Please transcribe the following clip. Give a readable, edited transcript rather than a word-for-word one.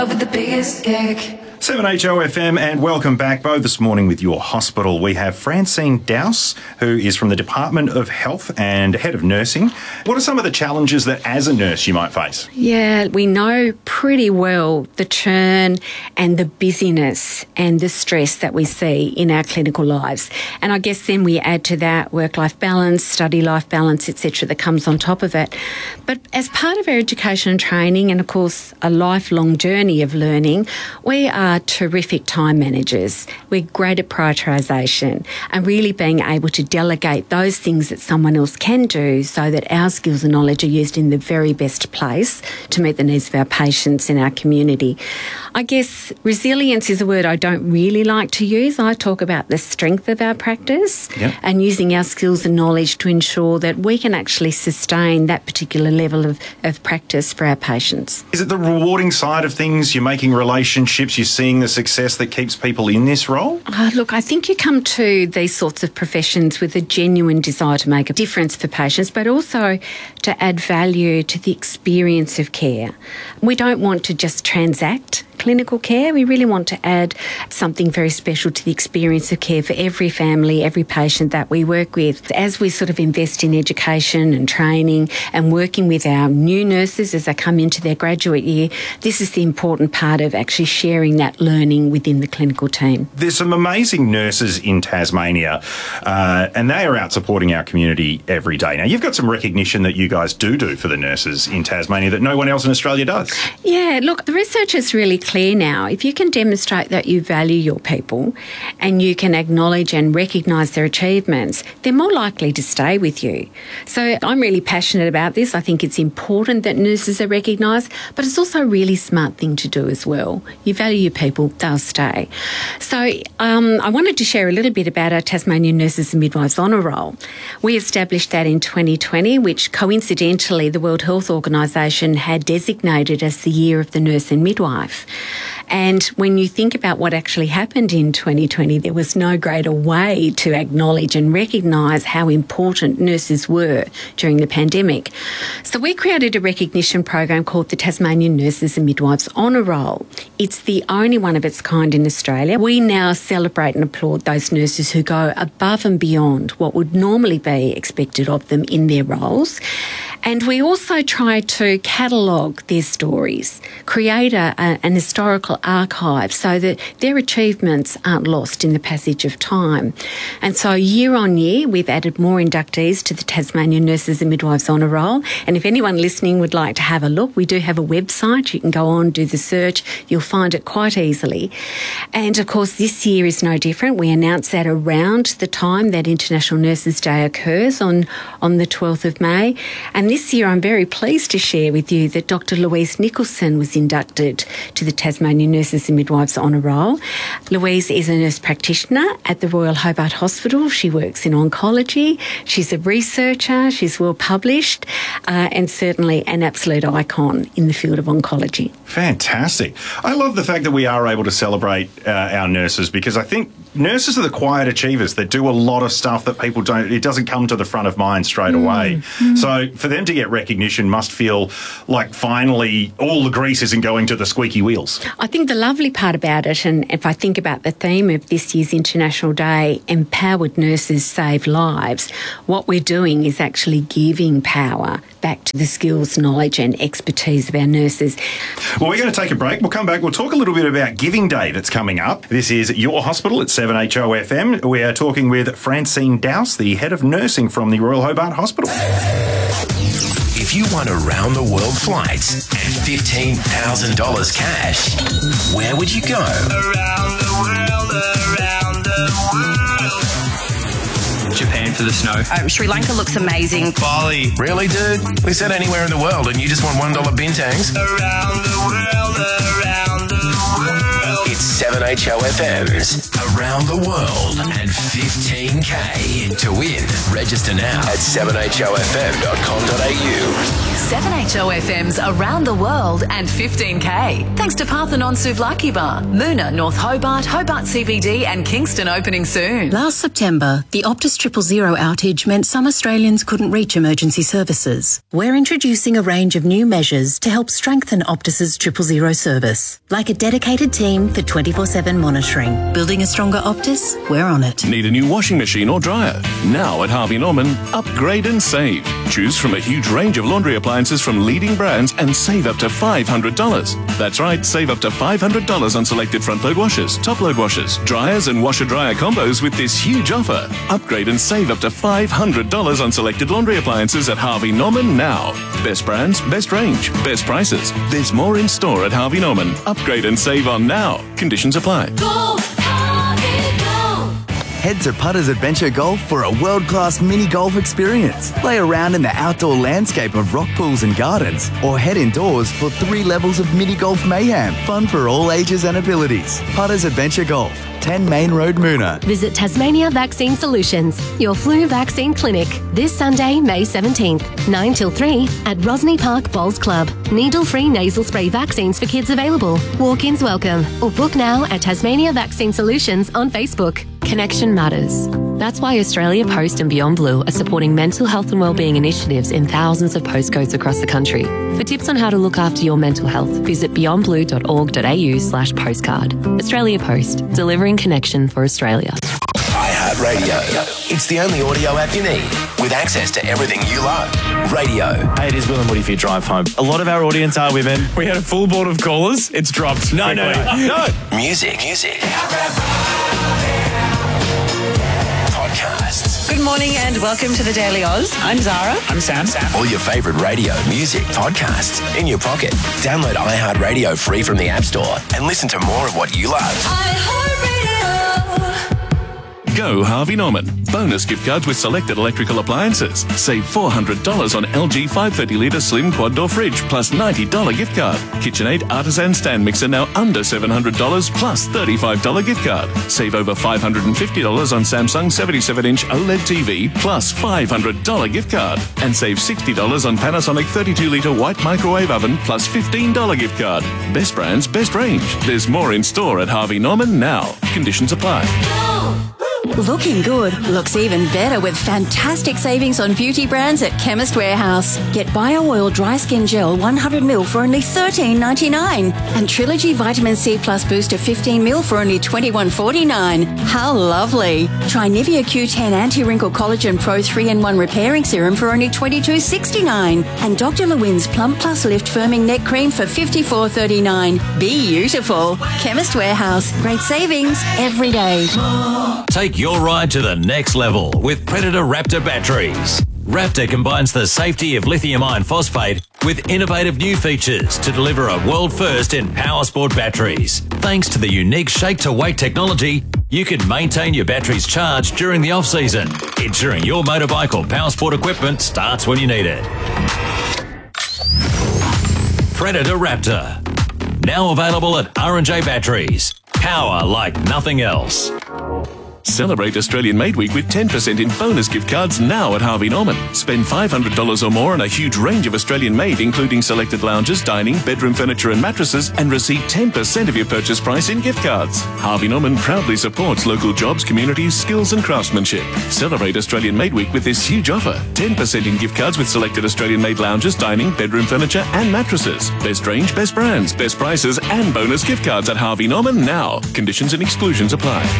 With the biggest gig. 7HOFM and welcome back, Bo. This morning with your hospital, we have Francine Dowse, who is from the Department of Health and Head of Nursing. What are some of the challenges that as a nurse you might face? Yeah, we know pretty well the churn and the busyness and the stress that we see in our clinical lives. And I guess then we add to that work-life balance, study-life balance, etc. that comes on top of it. But as part of our education and training and, of course, a lifelong journey of learning, we are terrific time managers. We're great at prioritisation and really being able to delegate those things that someone else can do so that our skills and knowledge are used in the very best place to meet the needs of our patients in our community. I guess resilience is a word I don't really like to use. I talk about the strength of our practice and using our skills and knowledge to ensure that we can actually sustain that particular level of practice for our patients. Is it the rewarding side of things? You're making relationships, you're seeing the success that keeps people in this role? Look, I think you come to these sorts of professions with a genuine desire to make a difference for patients, but also to add value to the experience of care. We don't want to just transact clinical care. We really want to add something very special to the experience of care for every family, every patient that we work with. As we sort of invest in education and training and working with our new nurses as they come into their graduate year, this is the important part of actually sharing that learning within the clinical team. There's some amazing nurses in Tasmania and they are out supporting our community every day. Now, you've got some recognition that you guys do for the nurses in Tasmania that no one else in Australia does. Yeah, look, the research is really clear now. If you can demonstrate that you value your people and you can acknowledge and recognise their achievements, they're more likely to stay with you. So I'm really passionate about this. I think it's important that nurses are recognised, but it's also a really smart thing to do as well. You value your people, they'll stay. So I wanted to share a little bit about our Tasmanian Nurses and Midwives Honour Roll. We established that in 2020, which coincidentally the World Health Organisation had designated as the year of the nurse and midwife. And when you think about what actually happened in 2020, there was no greater way to acknowledge and recognise how important nurses were during the pandemic. So we created a recognition program called the Tasmanian Nurses and Midwives Honour Roll. It's the only one of its kind in Australia. We now celebrate and applaud those nurses who go above and beyond what would normally be expected of them in their roles. And we also try to catalogue their stories, create an historical archive so that their achievements aren't lost in the passage of time. And so year on year, we've added more inductees to the Tasmanian Nurses and Midwives Honour Roll. And if anyone listening would like to have a look, we do have a website. You can go on, do the search. You'll find it quite easily. And of course, this year is no different. We announce that around the time that International Nurses Day occurs on the 12th of May. And this year, I'm very pleased to share with you that Dr. Louise Nicholson was inducted to the Tasmanian Nurses and Midwives Honour Roll. Louise is a nurse practitioner at the Royal Hobart Hospital. She works in oncology. She's a researcher. She's well published and certainly an absolute icon in the field of oncology. Fantastic. I love the fact that we are able to celebrate our nurses because I think nurses are the quiet achievers that do a lot of stuff that people don't, it doesn't come to the front of mind straight away. So for them to get recognition must feel like finally all the grease isn't going to the squeaky wheels. I think the lovely part about it, and if I think about the theme of this year's International Day, Empowered Nurses Save Lives, what we're doing is actually giving power back to the skills, knowledge and expertise of our nurses. Well, we're going to take a break. We'll come back. We'll talk a little bit about Giving Day that's coming up. This is Your Hospital at 7HOFM. We are talking with Francine Dowse, the head of nursing from the Royal Hobart Hospital. If you won a round-the-world flight and $15,000 cash, where would you go? Around the world, around the world. Japan for the snow. Sri Lanka looks amazing. Bali. Really, dude? We said anywhere in the world and you just want $1 bintangs? Around the world, around the world. It's 7HOFM's Around the World and 15K. To win, register now at 7HOFM.com.au. 7HOFM's Around the World and 15K. Thanks to Parthenon Souvlaki Bar, Moona, North Hobart, Hobart CBD and Kingston opening soon. Last September, the Optus 000 outage meant some Australians couldn't reach emergency services. We're introducing a range of new measures to help strengthen Optus's 000 service, like a dedicated team for 24/7 monitoring. Building a stronger Optus? We're on it. Need a new washing machine or dryer? Now at Harvey Norman, upgrade and save. Choose from a huge range of laundry appliances from leading brands and save up to $500. That's right, save up to $500 on selected front-load washers, top-load washers, dryers and washer-dryer combos with this huge offer. Upgrade and save up to $500 on selected laundry appliances at Harvey Norman now. Best brands, best range, best prices. There's more in store at Harvey Norman. Upgrade and save on now. Conditions apply. Go, Harvey, go! Head to Putters Adventure Golf for a world-class mini golf experience. Play around in the outdoor landscape of rock pools and gardens, or head indoors for 3 levels of mini golf mayhem. Fun for all ages and abilities. Putters Adventure Golf, 10 Main Road, Moona. Visit Tasmania Vaccine Solutions, your flu vaccine clinic, this Sunday, May 17th, 9 till 3 at Rosny Park Bowls Club. Needle-free nasal spray vaccines for kids available. Walk-ins welcome, or book now at Tasmania Vaccine Solutions on Facebook. Connection matters. That's why Australia Post and Beyond Blue are supporting mental health and wellbeing initiatives in thousands of postcodes across the country. For tips on how to look after your mental health, visit beyondblue.org.au/postcard. Australia Post, delivering connection for Australia. iHeartRadio. It's the only audio app you need with access to everything you love. Radio. Hey, it is Will and Woody for your drive home. A lot of our audience are women. We had a full board of callers. It's dropped. No. Music. Podcasts. Good morning and welcome to the Daily Oz. I'm Zara. I'm Sam. All your favourite radio, music, podcasts in your pocket. Download iHeartRadio free from the App Store and listen to more of what you love. Go Harvey Norman. Bonus gift cards with selected electrical appliances. Save $400 on LG 530-litre slim quad door fridge plus $90 gift card. KitchenAid artisan stand mixer now under $700 plus $35 gift card. Save over $550 on Samsung 77-inch OLED TV plus $500 gift card. And save $60 on Panasonic 32-litre white microwave oven plus $15 gift card. Best brands, best range. There's more in store at Harvey Norman now. Conditions apply. Looking good looks even better with fantastic savings on beauty brands at Chemist Warehouse. Get Bio Oil Dry Skin Gel 100ml for only $13.99 and Trilogy Vitamin C Plus Booster 15ml for only $21.49. How lovely. Try Nivea Q10 Anti-Wrinkle Collagen Pro 3-in-1 Repairing Serum for only $22.69 and Dr. Lewin's Plump Plus Lift Firming Neck Cream for $54.39. Beautiful. Chemist Warehouse. Great savings every day. Take your ride to the next level with Predator Raptor batteries. Raptor combines the safety of lithium iron phosphate with innovative new features to deliver a world first in power sport batteries. Thanks to the unique shake-to-weight technology, you can maintain your batteries charged during the off-season, ensuring your motorbike or power sport equipment starts when you need it. Predator Raptor. Now available at R&J Batteries. Power like nothing else. Celebrate Australian Made Week with 10% in bonus gift cards now at Harvey Norman. Spend $500 or more on a huge range of Australian made, including selected lounges, dining, bedroom furniture and mattresses, and receive 10% of your purchase price in gift cards. Harvey Norman proudly supports local jobs, communities, skills and craftsmanship. Celebrate Australian Made Week with this huge offer. 10% in gift cards with selected Australian made lounges, dining, bedroom furniture and mattresses. Best range, best brands, best prices and bonus gift cards at Harvey Norman now. Conditions and exclusions apply.